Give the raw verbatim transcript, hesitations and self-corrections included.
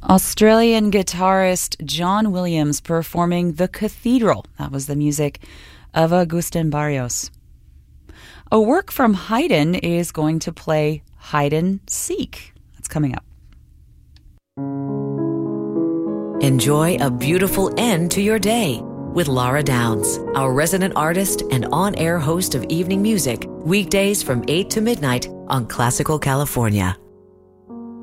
Australian guitarist John Williams performing The Cathedral. That was the music of Agustin Barrios. A work from Haydn is going to play Hide and Seek. That's coming up. Enjoy a beautiful end to your day with Laura Downs, our resident artist and on-air host of evening music, weekdays from eight to midnight on Classical California.